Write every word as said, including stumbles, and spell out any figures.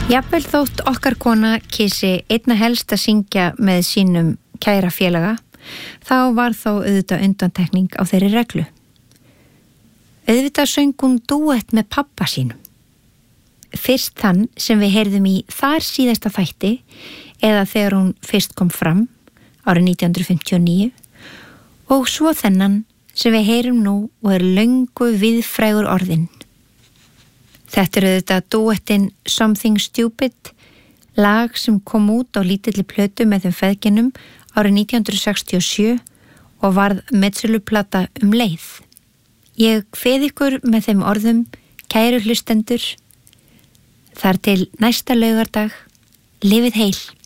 Jafnvel þótt okkar kona kysi einna helst að syngja með sínum kæra félaga, þá var þó auðvitað undantekning á þeirri reglu. Auðvitað söng hún dúett með pabba sínum. Fyrst þann sem við heyrðum í þar síðasta þætti eða þegar hún fyrst kom fram árið nítján hundruð fimmtíu og níu og svo þennan sem við heyrum nú og er löngu viðfrægur orðinn. Þetta er auðvitað dúettin Something Stupid, lag sem kom út á lítilli plötu með þeim feðginum árið nítján hundruð sextíu og sjö og varð metsöluplata um leið. Ég kveð ykkur með þeim orðum, kæru hlustendur, þar til næsta laugardag, lifið heil.